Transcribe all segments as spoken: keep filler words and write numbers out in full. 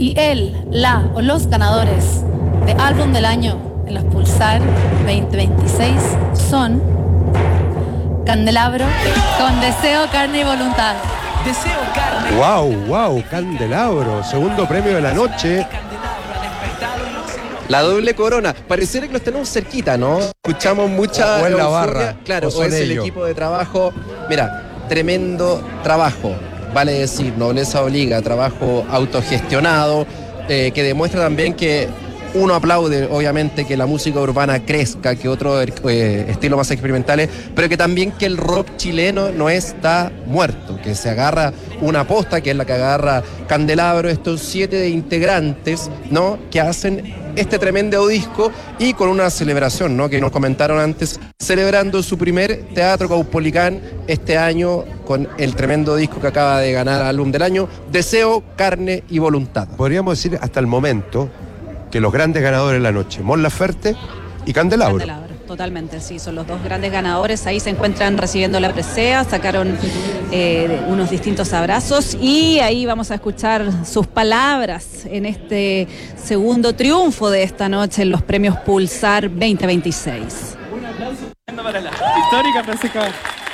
Y él, la o los ganadores de álbum del año en los Pulsar veinte veintiséis son Candelabro con Deseo, Carne y Voluntad. Deseo, carne. Wow, wow, Candelabro, segundo premio de la noche. La doble corona. Pareciera que los tenemos cerquita, ¿no? Escuchamos mucha... O en la euforia. barra. Claro, o o es el ellos. equipo de trabajo. Mira, tremendo trabajo. Vale decir, nobleza obliga, trabajo autogestionado, eh, que demuestra también que uno aplaude, obviamente, que la música urbana crezca, que otros eh, estilos más experimentales, pero que también que el rock chileno no está muerto, que se agarra una posta, que es la que agarra Candelabro, estos siete integrantes, ¿no?, que hacen este tremendo disco y con una celebración, ¿no?, que nos comentaron antes, celebrando su primer Teatro Caupolicán este año con el tremendo disco que acaba de ganar álbum del año, Deseo, Carne y Voluntad. Podríamos decir hasta el momento que los grandes ganadores de la noche, Mon Laferte y Candelabro. Candelabro, totalmente, sí, son los dos grandes ganadores. Ahí se encuentran recibiendo la presea, sacaron eh, unos distintos abrazos y ahí vamos a escuchar sus palabras en este segundo triunfo de esta noche en los premios Pulsar veinte veintiséis. Un aplauso para la histórica Francisca.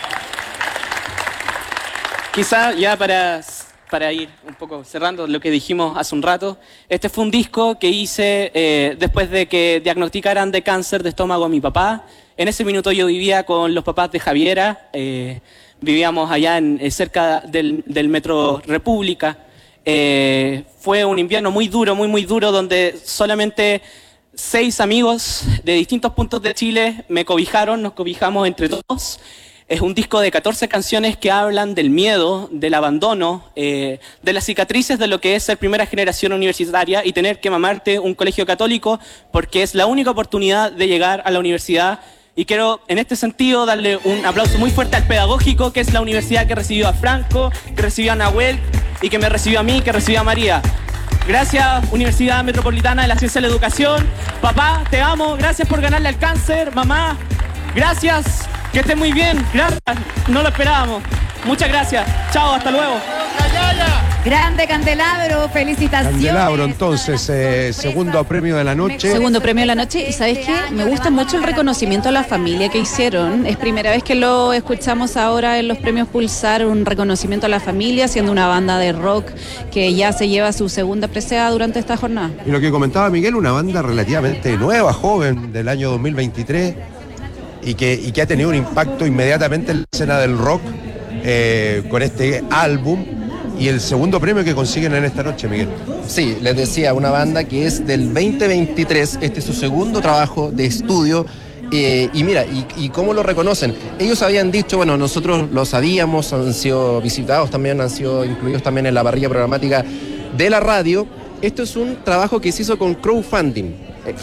Quizá ya para... para ir un poco cerrando lo que dijimos hace un rato, este fue un disco que hice eh, después de que diagnosticaran de cáncer de estómago a mi papá. En ese minuto yo vivía con los papás de Javiera, eh, vivíamos allá en, eh, cerca del, del Metro República. Eh, fue un invierno muy duro, muy muy duro, donde solamente seis amigos de distintos puntos de Chile me cobijaron, nos cobijamos entre todos. Es un disco de catorce canciones que hablan del miedo, del abandono, eh, de las cicatrices de lo que es ser primera generación universitaria y tener que mamarte un colegio católico porque es la única oportunidad de llegar a la universidad. Y quiero, en este sentido, darle un aplauso muy fuerte al Pedagógico, que es la universidad que recibió a Franco, que recibió a Nahuel y que me recibió a mí, que recibió a María. Gracias, Universidad Metropolitana de la Ciencia y la Educación. Papá, te amo. Gracias por ganarle al cáncer. Mamá, gracias. Que esté muy bien, gracias, no lo esperábamos. Muchas gracias, chao, hasta luego. Grande Candelabro, felicitaciones. Candelabro, entonces, eh, segundo premio de la noche. Segundo premio de la noche, y ¿sabes qué? Me gusta mucho el reconocimiento a la familia que hicieron. Es primera vez que lo escuchamos ahora en los premios Pulsar, un reconocimiento a la familia, siendo una banda de rock que ya se lleva su segunda presea durante esta jornada. Y lo que comentaba Miguel, una banda relativamente nueva, joven, del año dos mil veintitrés. Y que, y que ha tenido un impacto inmediatamente en la escena del rock eh, con este álbum y el segundo premio que consiguen en esta noche, Miguel. Sí, les decía, una banda que es del veinte veintitrés, este es su segundo trabajo de estudio. Eh, y mira, y, y cómo lo reconocen. Ellos habían dicho, bueno, nosotros lo sabíamos, han sido visitados también, han sido incluidos también en la parrilla programática de la radio. Esto es un trabajo que se hizo con crowdfunding.